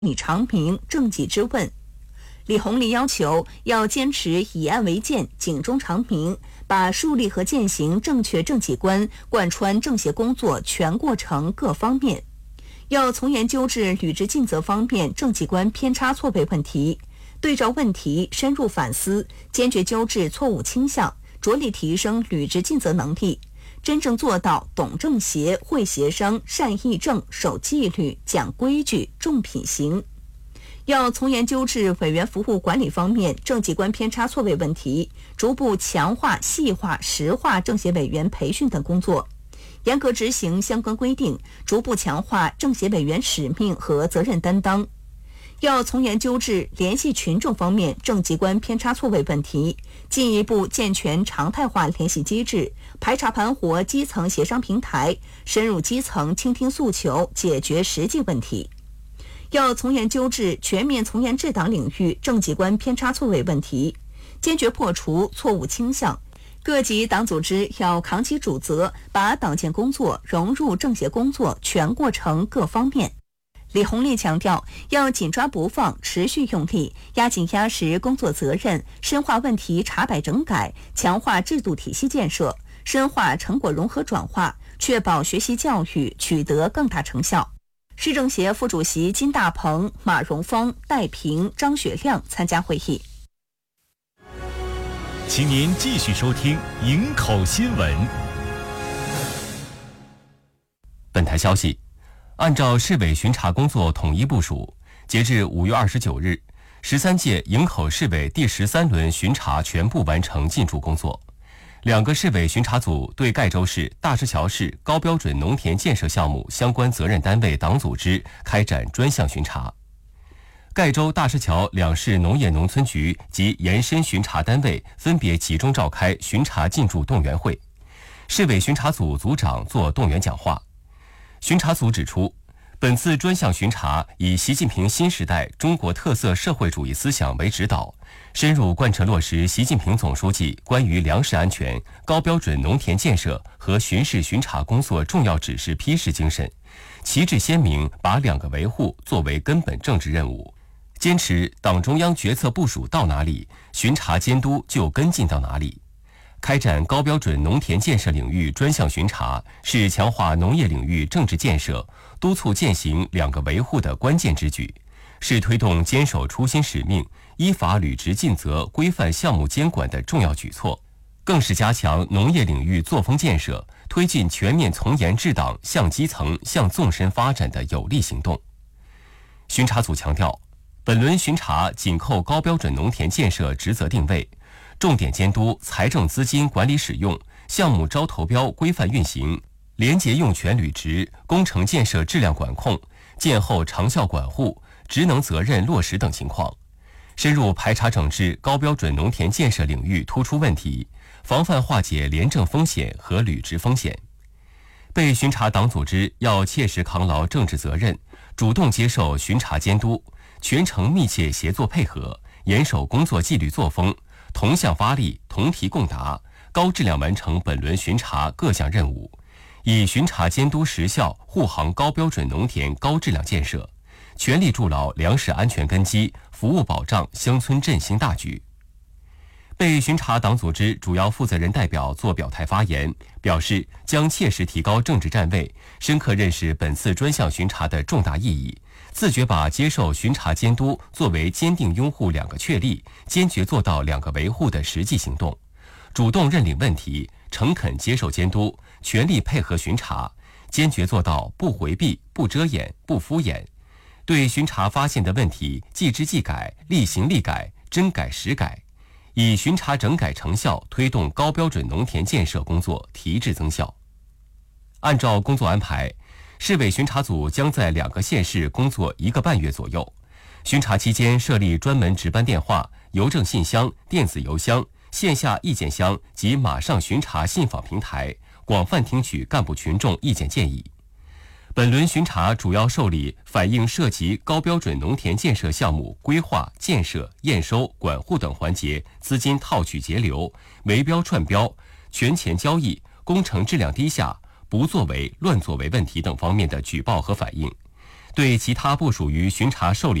拟常明、正己之问。李鸿利要求要坚持以案为鉴、警钟长鸣，把树立和践行正确政绩观贯穿政协工作全过程各方面。要从严纠治履职尽责方面政绩观偏差错位问题，对照问题深入反思，坚决纠治错误倾向，着力提升履职尽责能力，真正做到懂政协、会协商、善议政、守纪律、讲规矩、重品行。要从严纠治委员服务管理方面政绩观偏差错位问题，逐步强化、细化、实化政协委员培训等工作，严格执行相关规定，逐步强化政协委员使命和责任担当。要从严纠治联系群众方面政绩观偏差错位问题，进一步健全常态化联系机制，排查盘活基层协商平台，深入基层倾听诉求，解决实际问题。要从严纠治全面从严治党领域政绩观偏差错位问题，坚决破除错误倾向。各级党组织要扛起主责，把党建工作融入政协工作全过程各方面。李鸿利强调，要紧抓不放，持续用力，压紧压实工作责任，深化问题查摆整改，强化制度体系建设，深化成果融合转化，确保学习教育取得更大成效。市政协副主席金大鹏、马荣芳、戴平、张雪亮参加会议。 请您继续收听营口新闻。 本台消息，按照市委巡查工作统一部署，截至5月29日，13届营口市委第13轮巡查全部完成进驻工作。2个市委巡查组对盖州市、大石桥市高标准农田建设项目相关责任单位党组织开展专项巡查。盖州、大石桥2市农业农村局及延伸巡查单位分别集中召开巡查进驻动员会，市委巡查组组长作动员讲话。巡查组指出，本次专项巡查以习近平新时代中国特色社会主义思想为指导，深入贯彻落实习近平总书记关于粮食安全、高标准农田建设和巡视巡查工作重要指示批示精神，旗帜鲜明把2个维护作为根本政治任务，坚持党中央决策部署到哪里，巡查监督就跟进到哪里。开展高标准农田建设领域专项巡查，是强化农业领域政治建设、督促践行2个维护的关键之举，是推动坚守初心使命、依法履职尽责、规范项目监管的重要举措，更是加强农业领域作风建设、推进全面从严治党向基层、向纵深发展的有力行动。巡查组强调，本轮巡查紧扣高标准农田建设职责定位，重点监督财政资金管理使用、项目招投标规范运行、廉洁用权履职、工程建设质量管控、建后长效管护、职能责任落实等情况，深入排查整治高标准农田建设领域突出问题，防范化解廉政风险和履职风险。被巡查党组织要切实扛牢政治责任，主动接受巡查监督，全程密切协作配合，严守工作纪律作风，同向发力，同题共答，高质量完成本轮巡查各项任务，以巡查监督实效护航高标准农田高质量建设，全力筑牢粮食安全根基，服务保障乡村振兴大局。被巡查党组织主要负责人代表作表态发言，表示将切实提高政治站位，深刻认识本次专项巡查的重大意义，自觉把接受巡查监督作为坚定拥护2个确立、坚决做到2个维护的实际行动，主动认领问题，诚恳接受监督，全力配合巡查，坚决做到不回避、不遮掩、不敷衍，对巡查发现的问题即知即改、立行立改、真改实改，以巡查整改成效推动高标准农田建设工作提质增效。按照工作安排，市委巡查组将在2个县市工作1个半月左右。巡查期间设立专门值班电话、邮政信箱、电子邮箱、线下意见箱及马上巡查信访平台，广泛听取干部群众意见建议。本轮巡查主要受理反映涉及高标准农田建设项目规划、建设、验收、管护等环节资金套取截留、围标串标、权钱交易、工程质量低下、不作为、乱作为问题等方面的举报和反映， 对其他不属于巡查受理